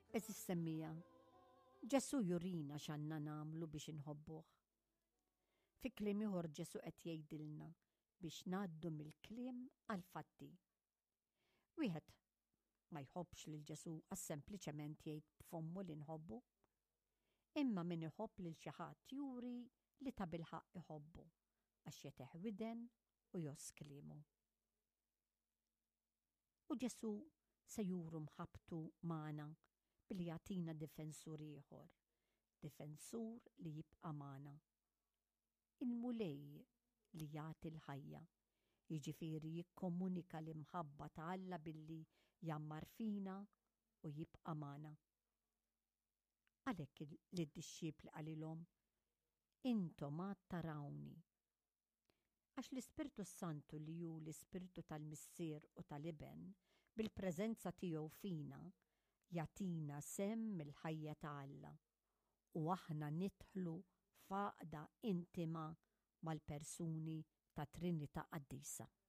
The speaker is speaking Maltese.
Eżis semmija, Ġesu jurina x'għandna nagħmlu biex inħobbuh. Fi kliem ieħor Ġesu qed jgħidilna biex ngħaddu mill-kliem għall-fatti. Wieħed ma jħobbx lil Ġesu għax sempliċement jgħid b'fommu li nħobbu. Imma min iħobb lil xi ħadd juri li ta' bilħaq iħobbu għax jeteħ widen u joss kliemu. U Ġesu se juru mħabbtu magħna billi jagħtina difensur ieħor, difensur li jibqa' magħna. Il-mulej li jagħti l-ħajja, jiġifieri jikkomunika l-imħabba ta' Alla billi jammar fina u jibqa' magħna. Għalhekk lid-dixxiepli qalilhom, intom għad tarawni. Għax l-Ispirtu Santu li hu l-Ispirtu tal-Missier u tal-Iben bil-preżenza tiegħu fina jagħtina semm il-ħajja ta' Alla u aħna nidħlu faqda intima mal-persuni ta' Trinità Qaddisa.